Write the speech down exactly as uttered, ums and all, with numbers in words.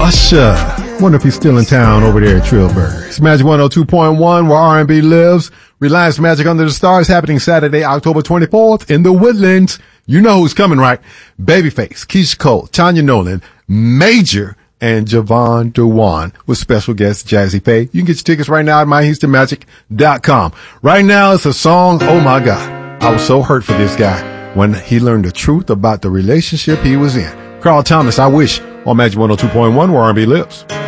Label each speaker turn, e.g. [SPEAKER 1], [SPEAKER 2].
[SPEAKER 1] Usher. Wonder if he's still in town over there at Trillburg. It's Magic one oh two point one, where R and B lives. Reliance Magic Under the Stars, happening Saturday, October twenty-fourth in the Woodlands. You know who's coming, right? Babyface, Keisha Cole, Tanya Nolan, Major, and Javon Dewan with special guest Jazzy Faye. You can get your tickets right now at my houston magic dot com. Right now, it's a song, oh my God. I was so hurt for this guy when he learned the truth about the relationship he was in. Carl Thomas, I Wish, on Magic one oh two point one, where R and B lives.